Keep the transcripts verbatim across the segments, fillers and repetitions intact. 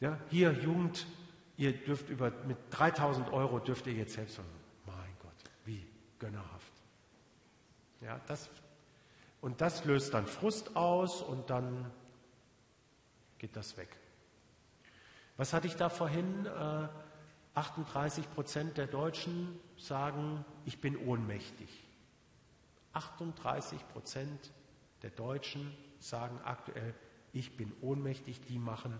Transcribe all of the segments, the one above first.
Ja, hier Jugend, ihr dürft über, mit dreitausend Euro dürft ihr jetzt selbst sagen, mein Gott, wie gönnerhaft. Ja, das, und das löst dann Frust aus und dann geht das weg. Was hatte ich da vorhin? Äh, achtunddreißig Prozent der Deutschen sagen, ich bin ohnmächtig. achtunddreißig Prozent der Deutschen sagen aktuell, ich bin ohnmächtig, die machen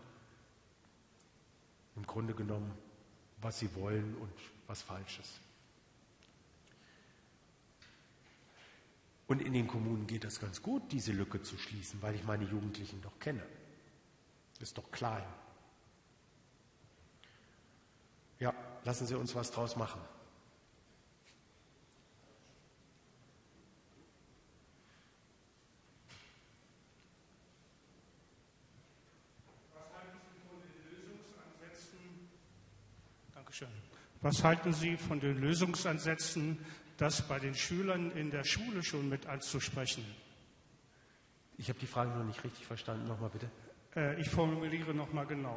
im Grunde genommen, was sie wollen und was Falsches. Und in den Kommunen geht das ganz gut, diese Lücke zu schließen, weil ich meine Jugendlichen doch kenne. Das ist doch klein. Ja, lassen Sie uns was draus machen. Was halten Sie von den Lösungsansätzen, das bei den Schülern in der Schule schon mit anzusprechen? Ich habe die Frage noch nicht richtig verstanden. Nochmal bitte. Äh, ich formuliere nochmal genau.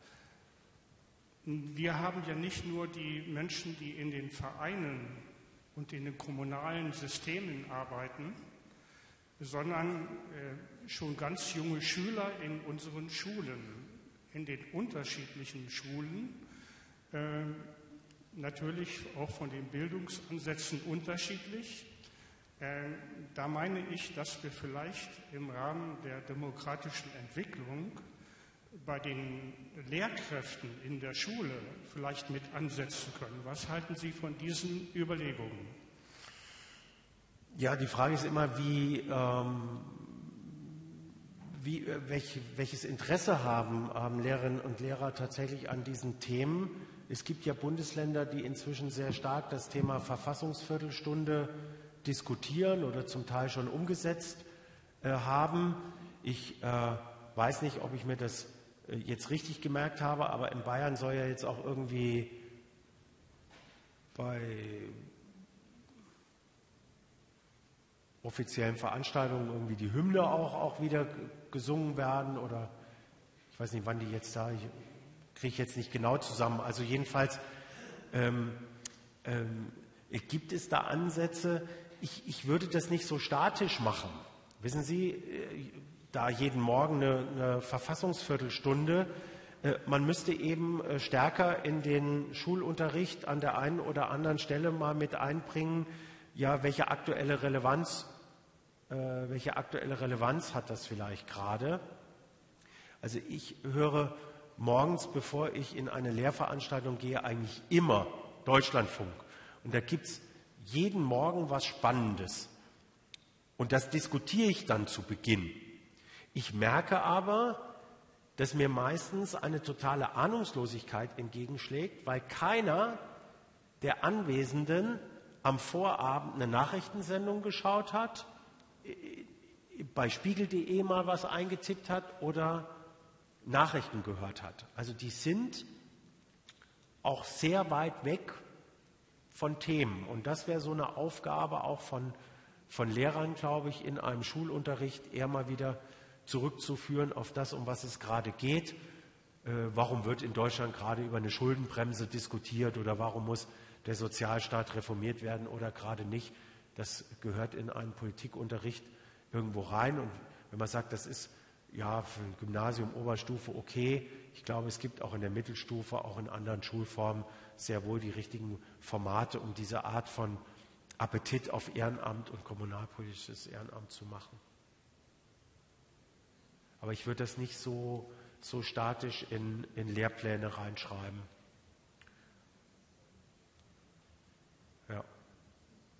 Wir haben ja nicht nur die Menschen, die in den Vereinen und in den kommunalen Systemen arbeiten, sondern äh, schon ganz junge Schüler in unseren Schulen, in den unterschiedlichen Schulen, äh, natürlich auch von den Bildungsansätzen unterschiedlich. Äh, da meine ich, dass wir vielleicht im Rahmen der demokratischen Entwicklung bei den Lehrkräften in der Schule vielleicht mit ansetzen können. Was halten Sie von diesen Überlegungen? Ja, die Frage ist immer, wie, ähm, wie, welch, welches Interesse haben, haben Lehrerinnen und Lehrer tatsächlich an diesen Themen. Es gibt ja Bundesländer, die inzwischen sehr stark das Thema Verfassungsviertelstunde diskutieren oder zum Teil schon umgesetzt äh, haben. Ich äh, weiß nicht, ob ich mir das äh, jetzt richtig gemerkt habe, aber in Bayern soll ja jetzt auch irgendwie bei offiziellen Veranstaltungen irgendwie die Hymne auch, auch wieder gesungen werden oder ich weiß nicht, wann die jetzt da, ich kriege ich jetzt nicht genau zusammen. Also jedenfalls ähm, ähm, gibt es da Ansätze. Ich, ich würde das nicht so statisch machen. Wissen Sie, äh, da jeden Morgen eine, eine Verfassungsviertelstunde, äh, man müsste eben äh, stärker in den Schulunterricht an der einen oder anderen Stelle mal mit einbringen, ja, welche aktuelle Relevanz, äh, welche aktuelle Relevanz hat das vielleicht gerade? Also ich höre morgens, bevor ich in eine Lehrveranstaltung gehe, eigentlich immer Deutschlandfunk. Und da gibt es jeden Morgen was Spannendes. Und das diskutiere ich dann zu Beginn. Ich merke aber, dass mir meistens eine totale Ahnungslosigkeit entgegenschlägt, weil keiner der Anwesenden am Vorabend eine Nachrichtensendung geschaut hat, bei spiegel punkt de mal was eingetippt hat oder Nachrichten gehört hat. Also die sind auch sehr weit weg von Themen. Und das wäre so eine Aufgabe auch von, von Lehrern, glaube ich, in einem Schulunterricht eher mal wieder zurückzuführen auf das, um was es gerade geht. Äh, warum wird in Deutschland gerade über eine Schuldenbremse diskutiert oder warum muss der Sozialstaat reformiert werden oder gerade nicht? Das gehört in einen Politikunterricht irgendwo rein. Und wenn man sagt, das ist ja für ein Gymnasium, Oberstufe okay, ich glaube, es gibt auch in der Mittelstufe, auch in anderen Schulformen sehr wohl die richtigen Formate, um diese Art von Appetit auf Ehrenamt und kommunalpolitisches Ehrenamt zu machen. Aber ich würde das nicht so, so statisch in, in Lehrpläne reinschreiben.